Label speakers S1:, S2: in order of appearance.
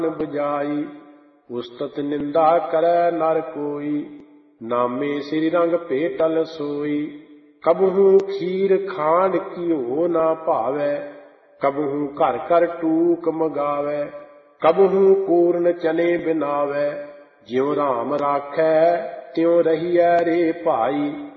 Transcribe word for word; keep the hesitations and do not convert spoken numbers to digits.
S1: बुझाई। उस्तत निंदा करे नर कोई, नामे श्री रंग भेटल सोई। कबहू खीर खांड घिओ ना भावै, कबहू घर घर टूक मगावै। कबहू पूर्ण चने बिनावै, ज्यों राम राखै त्यों रहियै रे भाई।